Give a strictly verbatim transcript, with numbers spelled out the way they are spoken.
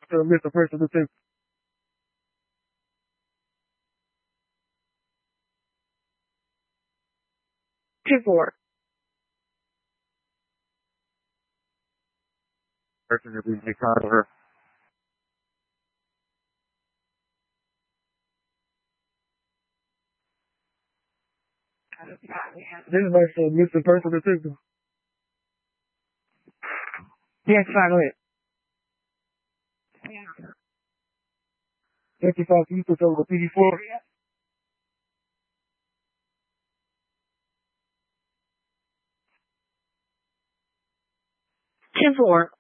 to miss a person to two. Two four. Person that we make time of her. This is like a missing person to two. Yes, fine, go ahead. fifty-five people over P D four. Ten four.